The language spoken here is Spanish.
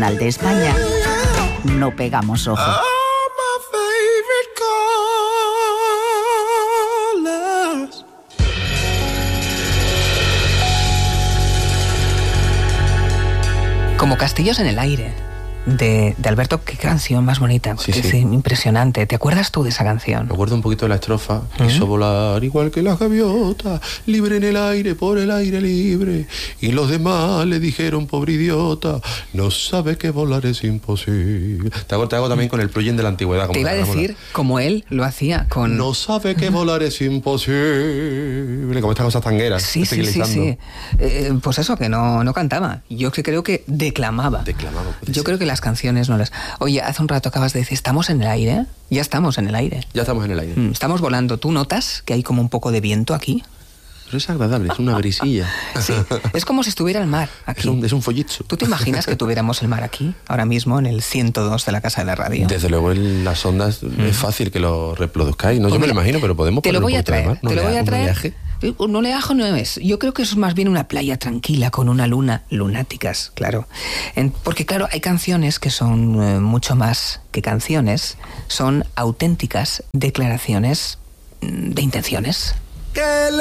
nacional de España, no pegamos ojo. Como Castillos en el aire, de Alberto. Qué canción más bonita, Sí. impresionante. ¿Te acuerdas tú de esa canción? Me acuerdo un poquito de la estrofa. Quiso volar igual que la gaviota, libre en el aire, por el aire libre. Y los demás le dijeron, pobre idiota, no sabe que volar es imposible. Te hago también con el plugin de la antigüedad. Te iba a decir, como él lo hacía con... No sabe que volar es imposible. Como estas cosas tangueras. Sí. Pues eso, que no cantaba. Yo creo que declamaba. Yo creo que las canciones no las... Oye, hace un rato acabas de decir, ¿estamos en el aire? Ya estamos en el aire. Ya estamos en el aire. Estamos volando. ¿Tú notas que hay como un poco de viento aquí? Pero es agradable, es una brisilla. Sí, es como si estuviera el mar aquí. Es un follitzo. ¿Tú te imaginas que tuviéramos el mar aquí, ahora mismo, en el 102 de la Casa de la Radio? Desde luego en las ondas es fácil que lo reproduzcáis. No, yo me lo imagino, pero podemos te lo voy a traer. Te lo voy a traer. Un oleaje no es. Yo creo que eso es más bien una playa tranquila con una luna, lunáticas, claro. Porque claro, hay canciones que son mucho más que canciones, son auténticas declaraciones de intenciones.